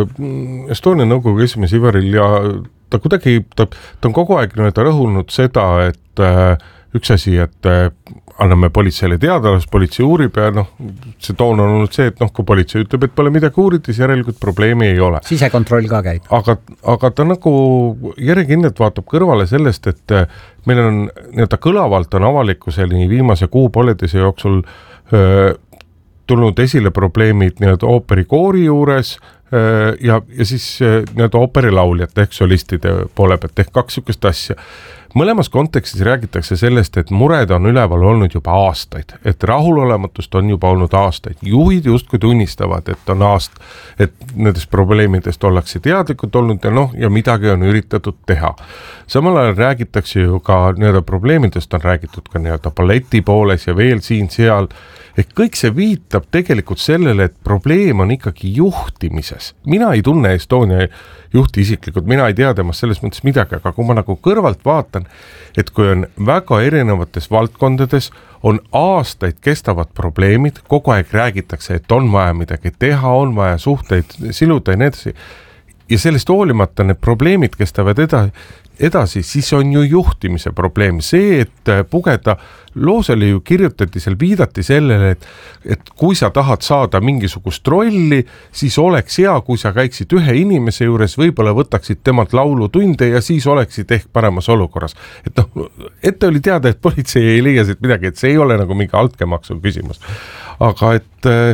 F: Estonia nõukogu esimees Ivaril ja ta kuidagi, ta, ta on kogu aeg ta rõhunud seda, et äh, üks asi, et äh, anname politseile teada, las politsei uurib ja noh, see toon on olnud see, et noh, kui politsei ütleb, et pole midagi uuritis, järelikult probleemi ei ole.
E: Sisekontroll ka käib.
F: Aga, aga ta nagu järjekindlalt vaatab kõrvale sellest, et meil on nii-öelda kõlavalt on avalikkusele viimase kuu pooleteise jooksul öö, tulnud esile probleemid nii-öelda ooperikoori juures öö, ja, ja siis nii-öelda ooperilauljate ehk solistide poole pealt ehk kaks sükest asja. Mõlemas kontekstis räägitakse sellest, et mured on üleval olnud juba aastaid, et rahulolematust on juba olnud aastaid. Juhid justkui tunnistavad, et on aast, et nendest probleemidest ollakse teadlikud olnud ja noh, ja midagi on üritatud teha. Samal ajal räägitakse ju ka nii-öelda probleemidest on räägitud ka nii-öelda balleti pooles ja veel siin seal. Et kõik see viitab tegelikult sellele, et probleem on ikkagi juhtimises. Mina ei tunne Estonia juhti isiklikult, mina ei tea temast selles mõttes midagi, aga kui ma nagu kõrvalt vaatan, et kui on väga erinevates valdkondades, on aastaid kestavad probleemid, kogu aeg räägitakse, et on vaja midagi teha, on vaja suhteid siluda ja nii edasi. Ja sellest hoolimata need probleemid kestavad edasi, edasi, siis on ju juhtimise probleem. See, et pugeda, loosele ju kirjutati, seal viidati sellele, et, et kui sa tahad saada mingisugust rolli, siis oleks hea, kui sa käiksid ühe inimese juures, võib-olla võtaksid temalt laulutunde ja siis oleksid ehk paremas olukorras. Et noh, ette oli teada, et politsei ei leia siit midagi, et see ei ole nagu mingi altkäemaksu küsimus. Aga et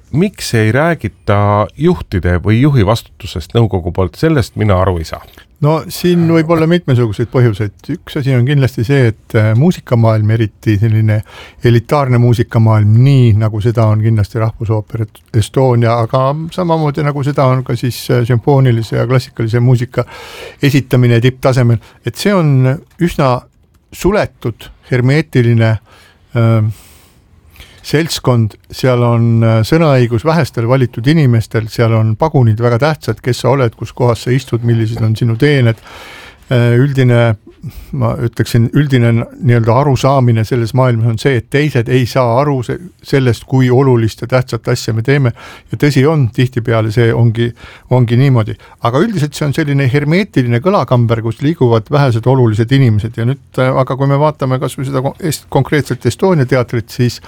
F: miks ei räägita juhtide või juhi vastutusest nõukogu poolt, sellest mina aru ei saa.
D: No siin võib olla mitmesuguseid põhjuseid. Üks asi on kindlasti see, et muusikamaailm, eriti selline elitaarne muusikamaailm, nii nagu seda on kindlasti Rahvusooper Estonia, aga samamoodi nagu seda on ka siis sümfoonilise ja klassikalise muusika esitamine tipptasemel, et see on üsna suletud, hermeetiline äh, seltskond, seal on sõnaõigus vähestel valitud inimestel, seal on pagunid väga tähtsad, kes sa oled, kus kohas sa istud, millised on sinu teened, üldine, ma ütleksin, üldine nii-öelda arusaamine selles maailmas on see, et teised ei saa aru sellest, kui olulist ja tähtsat asja me teeme ja tõsi on, tihtipeale see ongi, ongi niimoodi. Aga üldiselt see on selline hermeetiline kõlakamber, kus liiguvad vähesed olulised inimesed ja nüüd, aga kui me vaatame kas või seda konkreetselt Estonia teatrit, siis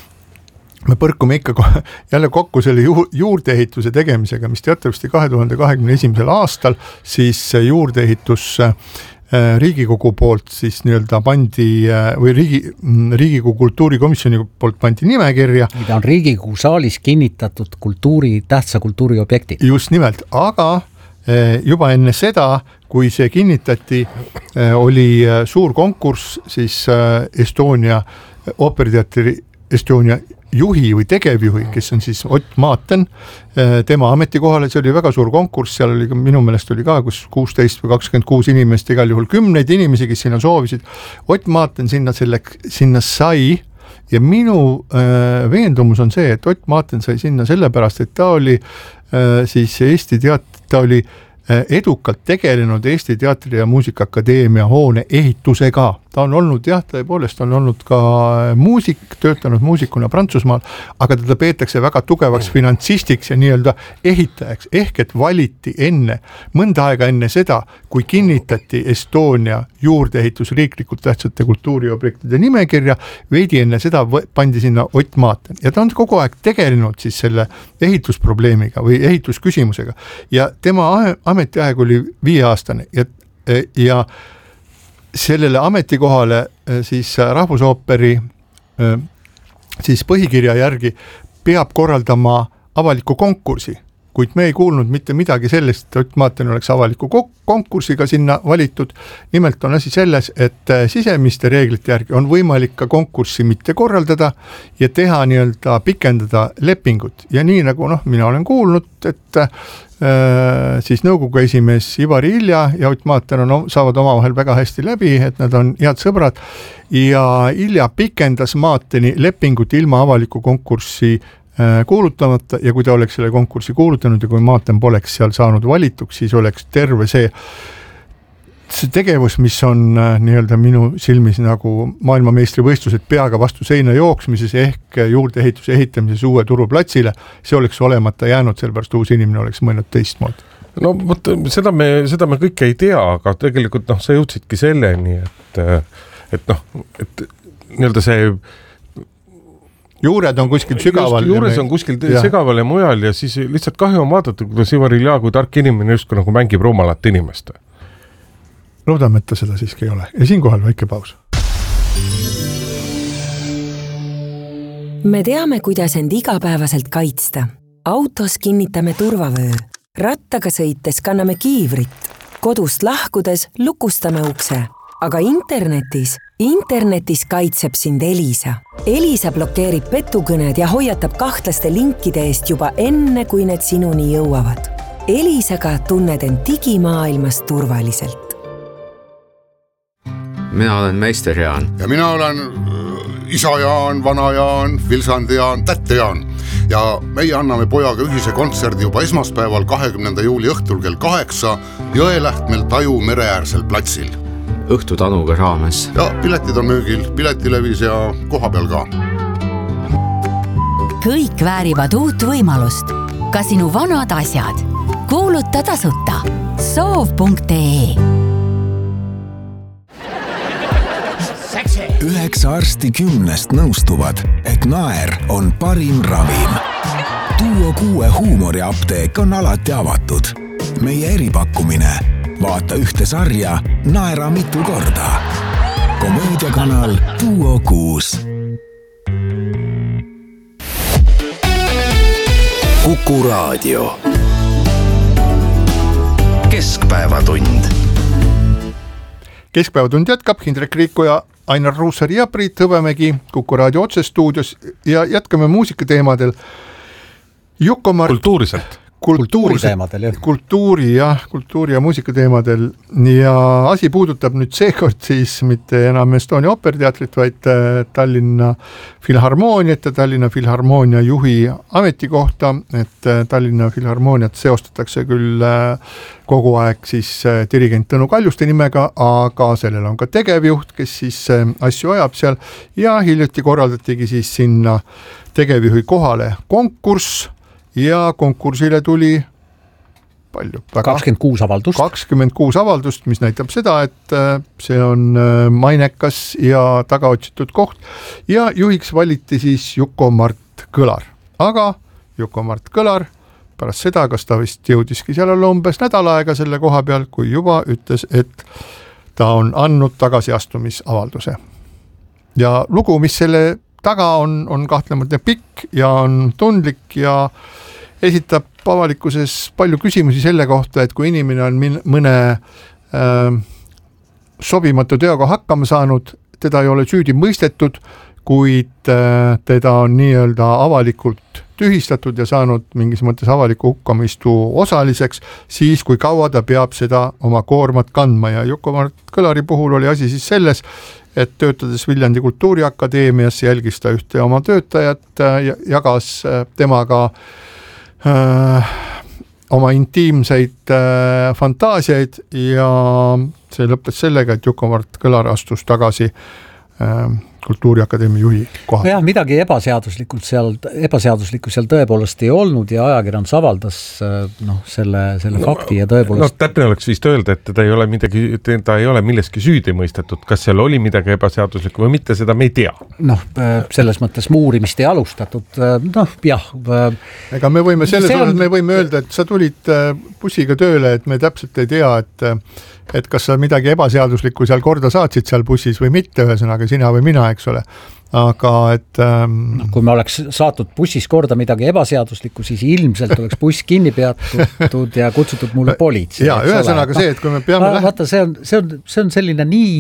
D: me põrkume ikka jälle kokku selle ju- juurdeehituse tegemisega, mis teatavasti kahe tuhande kahekümne esimesel aastal siis juurdeehitus Riigikogu poolt siis nii-öelda pandi või riigi, Riigikogu kultuurikomisjoni poolt pandi nimekirja.
E: Mida on Riigikogu saalis kinnitatud kultuuri, tähtsa kultuuriobjekti.
D: Just nimelt, aga juba enne seda, kui see kinnitati, oli suur konkurss siis Estonia ooperiteatri Estonia juhi või tegevjuhi, kes on siis Ott Maaten, tema ametikohale, see oli väga suur konkurss, seal oli minu meelest oli ka kus kuusteist või kakskümmend kuus inimest, igal juhul kümneid inimesi, kes sinna soovisid. Ott Maaten sinna, selle, sinna sai ja minu äh, veendumus on see, et Ott Maaten sai sinna sellepärast, et ta oli äh, siis Eesti teat-, ta oli äh, edukalt tegelenud Eesti Teatri- ja Muusikaakadeemia hoone ehitusega. Ta on olnud, jah, tõepoolest on olnud ka muusik, töötanud muusikuna Prantsusmaal, aga teda peetakse väga tugevaks finantsistiks ja nii-öelda ehitajaks, ehk et valiti enne, mõnda aega enne seda, kui kinnitati Estonia juurdeehitus riiklikult tähtsate kultuuriobjektide nimekirja, veidi enne seda pandi sinna Ott Maaten. Ja ta on kogu aeg tegelenud siis selle ehitusprobleemiga või ehitusküsimusega ja tema ametiaeg oli viieaastane ja, ja sellele ametikohale siis Rahvusooperi siis põhikirja järgi peab korraldama avaliku konkursi, kuid me ei kuulnud mitte midagi sellest, et Ott Maaten oleks avaliku konkursiga sinna valitud. Nimelt on asi selles, et sisemiste reeglite järgi on võimalik ka konkurssi mitte korraldada ja teha nii-öelda pikendada lepingut. Ja nii nagu noh, mina olen kuulnud, et siis nõukogu esimees Ivari Ilja ja Ott Maaten on, saavad omavahel väga hästi läbi, et nad on head sõbrad ja Ilja pikendas Maateni lepingut ilma avaliku konkurssi kuulutamata ja kui ta oleks selle konkursi kuulutanud ja kui Maaten poleks seal saanud valituks, siis oleks terve see, see tegevus, mis on nii-öelda minu silmis nagu maailmameistrivõistlused peaga vastu seina jooksmises ehk juurdeehituse ehitamises uue turuplatsile, see oleks olemata jäänud, sellepärast uus inimene oleks mõelnud teistmoodi.
F: No võt, seda, me, seda me kõike ei tea, aga tegelikult noh, sa jõudsidki selleni, et, et noh, et nii-öelda see
D: juured on kuskil sügaval.
F: Juures on kuskil sügaval ja mujal ja siis lihtsalt kahju on vaadata, kuidas Ivar Ilja kui tark inimene justkui nagu mängib rumalat inimest.
D: Loodame, et ta seda siiski ei ole. Ja siinkohal väike paus.
J: Me teame, kuidas end igapäevaselt kaitsta. Autos kinnitame turvavöö. Rattaga sõites kanname kiivrit. Kodust lahkudes lukustame ukse. Aga internetis, internetis kaitseb sind Elisa. Elisa blokeerib petukõned ja hoiatab kahtlaste linkide eest juba enne, kui need sinuni jõuavad. Elisaga tunned end digimaailmas turvaliselt.
K: Mina olen meister Jaan.
L: Ja mina olen isa Jaan, vana Jaan, Vilsandi Jaan, tätte Jaan. Ja meie anname pojaga ühise kontserdi juba esmaspäeval kahekümnenda juuli õhtul kell kaheksa Jõelähtmel Taju mereäärsel platsil.
K: Õhtutanuga raames.
L: Ja piletid on müügil, piletilevis ja koha peal ka.
G: Kõik väärivad uut võimalust. Ka sinu vanad asjad. Kuuluta tasuta. soov punkt ee
M: Üheksa arsti kümnest nõustuvad, et naer on parim ravim. Duo kuue huumoriapteek on alati avatud. Meie eripakkumine. Vaata ühte sarja, naera mitu korda. Komöödiakanal Duo kuus.
N: Kuku Raadio. Keskpäevatund.
D: Keskpäevatund jätkab, Indrek Riiko ja Ainar Ruussaar ja Priit Hõbemägi Kuku Raadio otsestuudios ja jätkame muusikateemadel. Juko-Mart...
F: Kultuuriselt.
E: Kultuuri teemadel, jah.
D: Kultuuri, jah, kultuuri ja muusika teemadel ja asi puudutab nüüd seekord siis mitte enam Estonia operteatrit, vaid Tallinna Filharmooniat ja Tallinna Filharmoonia juhi ametikohta, et Tallinna Filharmooniat seostatakse küll kogu aeg siis dirigent Tõnu Kaljuste nimega, aga sellel on ka tegevjuht, kes siis asju ajab seal ja hiljuti korraldatigi siis sinna tegevjuhi kohale konkurss ja konkursile tuli palju?
E: kakskümmend kuus avaldust.
D: kakskümmend kuus avaldust, mis näitab seda, et see on mainekas ja tagaotsitud koht ja juhiks valiti siis Juko-Mart Kõlar. Aga Juko-Mart Kõlar pärast seda, kas ta vist jõudiski seal olla umbes nädal aega selle koha peal, kui juba ütles, et ta on andnud tagasiastumisavalduse. Ja lugu, mis selle taga on, on kahtlemata pikk ja on tundlik ja esitab avalikkuses palju küsimusi selle kohta, et kui inimene on mõne äh, sobimatu teoga hakkama saanud, teda ei ole süüdi mõistetud, kuid äh, teda on nii-öelda avalikult tühistatud ja saanud mingis mõttes avaliku hukkamistu osaliseks, siis kui kaua ta peab seda oma koormat kandma ja Juko-Mart Kõlari puhul oli asi siis selles, et töötades Viljandi Kultuuriakadeemias jälgis ta ühte oma töötajat ja jagas temaga äh, oma intiimseid äh, fantaasiaid ja see lõppes sellega, et Juko-Mart Kõlar astus tagasi äh, Kultuuriakadeemia juhi koha.
E: Jah, midagi ebaseaduslikult seal, ebaseaduslikku seal tõepoolest ei olnud ja ajakirjandus avaldas no, selle, selle no, fakti ja tõepoolest...
F: No täpne oleks vist öelda, et ta ei ole, midagi, ta ei ole milleski süüdi mõistetud. Kas seal oli midagi ebaseaduslikku või mitte, seda me ei tea.
E: Noh, selles mõttes muurimist ei alustatud. Noh, jah.
D: Ega me võime selles on... osas, me võime öelda, et sa tulid bussiga tööle, et me täpselt ei tea, et et kas sa midagi ebaseaduslikku seal korda saatsid seal bussis või mitte, ühesõnaga sina või mina, eks ole. Aga et... Ähm...
E: No, kui me oleks saatnud bussis korda midagi ebaseaduslikku, siis ilmselt oleks buss kinni peatud ja kutsutud mulle politsei.
D: Ja, ühesõnaga see, et kui me peame...
E: No, vaata, see on, see, on, see on selline nii,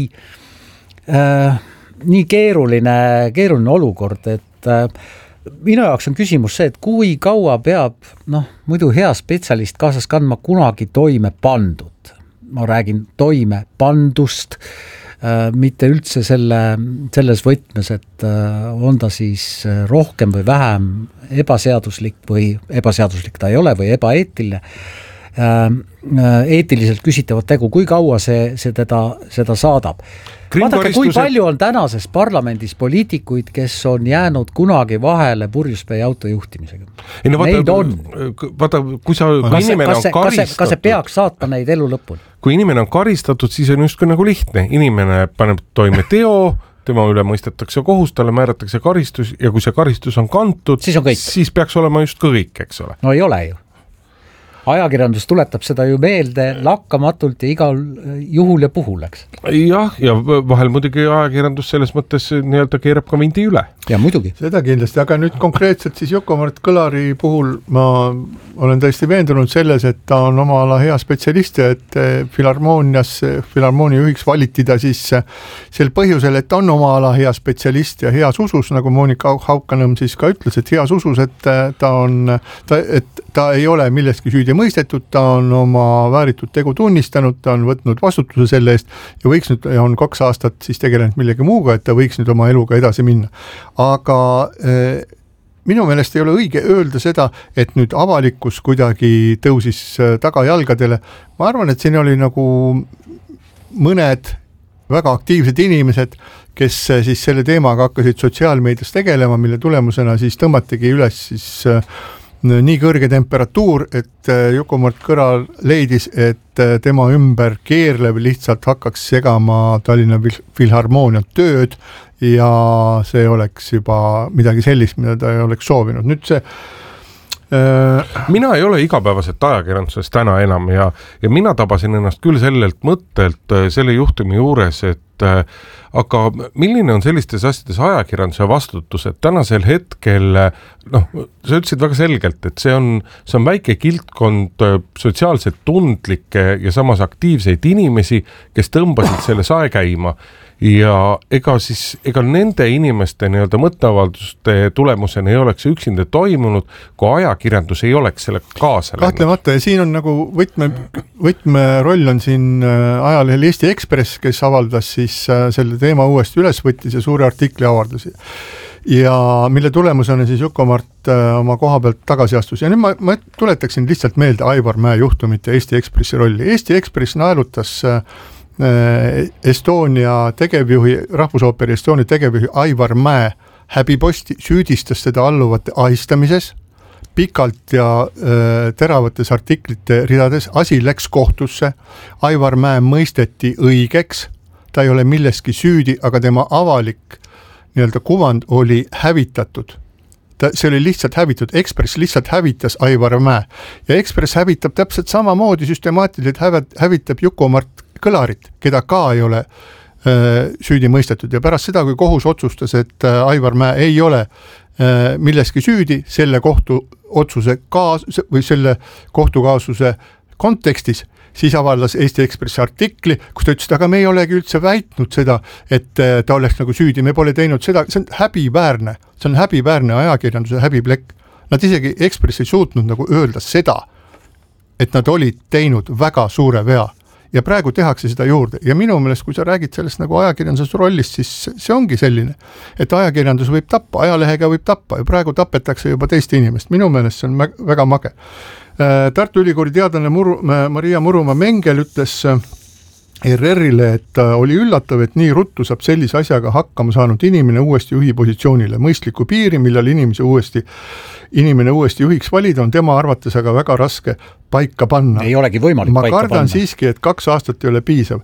E: äh, nii keeruline, keeruline olukord, et äh, minu jaoks on küsimus see, et kui kaua peab noh, muidu hea spetsialist kaasas kandma kunagi toime pandud. Ma räägin toime pandust, äh, mitte üldse selle, selles võtmes, et äh, on ta siis rohkem või vähem ebaseaduslik või ebaseaduslik ta ei ole või ebaeetiline. Äh, eetiliselt küsitavat tegu, kui kaua see, see teda, seda saadab. Vaadake, kui palju on tänases parlamendis poliitikuid, kes on jäänud kunagi vahele purjuspäi auto juhtimisega.
F: No, vaata, neid on. Vaata, kui sa, kui
E: kas,
F: inimene
E: kas,
F: on karistatud...
E: Kas see peaks saatma neid elu lõpuni?
F: Kui inimene on karistatud, siis on just nagu lihtne. Inimene paneb toime teo, tema üle mõistetakse kohus, talle määratakse karistus ja kui see karistus on kantud,
E: siis, on
F: siis peaks olema just kõik, eks ole.
E: No ei ole ju. Ajakirjandus tuletab seda ju meelde lakkamatult ja igal juhul ja puhul, eks.
F: Jah, ja vahel muidugi ajakirjandus selles mõttes nii-öelda keerab ka vindi üle.
E: Ja muidugi.
D: Seda kindlasti, aga nüüd konkreetselt siis Juko-Mart Kõlari puhul ma olen tõesti veendunud selles, et ta on oma ala hea spetsialist ja et Filharmoonias, Filharmoonia juhiks valiti ta siis sel põhjusel, et ta on oma ala hea spetsialist ja heas usus, nagu Monika Haukanõmm siis ka ütles, et heas usus, et ta on, ta, et ta ei ole milleski süüdi mõistetud, ta on oma vääritud tegu tunnistanud, ta on võtnud vastutuse selle eest ja võiks nüüd, ja on kaks aastat siis tegelenud millegi muuga, et ta võiks nüüd oma eluga edasi minna. Aga eh, minu meelest ei ole õige öelda seda, et nüüd avalikkus kuidagi tõusis tagajalgadele. Ma arvan, et siin oli nagu mõned väga aktiivsed inimesed, kes siis selle teemaga hakkasid sotsiaalmeedias tegelema, mille tulemusena siis tõmmatigi üles siis nii kõrge temperatuur, et Juko-Mart Kõlar leidis, et tema ümber keerlev lihtsalt hakkaks segama Tallinna Filharmoonia tööd ja see oleks juba midagi sellist, mida ta ei oleks soovinud. Nüüd see
F: mina ei ole igapäevaselt ajakirjanduses täna enam ja, ja mina tabasin ennast küll sellelt mõttelt selle juhtumi juures, et aga milline on sellistes asjades ajakirjanduse vastutus, et tänasel hetkel, noh, sa ütlesid väga selgelt, et see on, see on väike kiltkond sotsiaalselt tundlikke ja samas aktiivseid inimesi, kes tõmbasid selle sae käima. Ja ega siis, ega nende inimeste nii-öelda mõtteavalduste tulemusena ei oleks üksinda toimunud, kui ajakirjandus ei oleks selle kaasa läinud.
D: Kahtlemata, ja siin on nagu võtme, võtme roll on siin ajalehel Eesti Ekspress, kes avaldas siis selle teema uuesti üles võttis ja suure artikli avaldusi. Ja mille tulemusena siis Juku-Mart oma koha pealt tagasi astus. Ja nüüd ma, ma tuletaksin lihtsalt meelde Aivar Mäe juhtumit ja Eesti Ekspressi rolli. Eesti Ekspress naelutas Estonia tegevjuhi, Rahvusooperi Estonia tegevjuhi Aivar Mäe häbiposti, süüdistas teda alluvate ahistamises, pikalt ja äh, teravates artiklite ridades, asi läks kohtusse, Aivar Mäe mõisteti õigeks, ta ei ole milleski süüdi, aga tema avalik nii-öelda kuvand oli hävitatud. Ta, see oli lihtsalt hävitud, Ekspress lihtsalt hävitas Aivar Mäe ja Ekspress hävitab täpselt samamoodi süstemaatiliselt hävitab Juku-Mart Kõlarit, keda ka ei ole äh, süüdi mõistetud ja pärast seda, kui kohus otsustas, et äh, Aivar Mäe ei ole äh, milleski süüdi selle kohtu otsuse kaas- või selle kohtukaasuse kontekstis, siis avaldas Eesti Ekspressi artikli, kus ta ütles, aga me ei olegi üldse väitnud seda, et äh, ta oleks nagu süüdi, me pole teinud seda, see on häbiväärne, see on häbiväärne ajakirjanduse häbiplekk. Nad isegi Ekspress ei suutnud nagu öelda seda, et nad olid teinud väga suure vea. Ja praegu tehakse seda juurde ja minu meelest, kui sa räägid sellest nagu ajakirjanduse rollist, siis see ongi selline, et ajakirjandus võib tappa, ajalehega võib tappa ja praegu tapetakse juba teist inimest. Minu meelest see on väga mage. Tartu Ülikooli teadlane Muru, Maria Murumaa-Mengel ütles R R-ile, et oli üllatav, et nii ruttu saab sellise asjaga hakkama saanud inimene uuesti juhi positsioonile. Mõistliku piiri, millal inimese uuesti, inimene uuesti juhiks valida, on tema arvates aga väga raske paika panna.
E: Ei olegi võimalik
D: ma
E: paika
D: kardan
E: panna.
D: siiski, et kaks aastat ei ole piisav.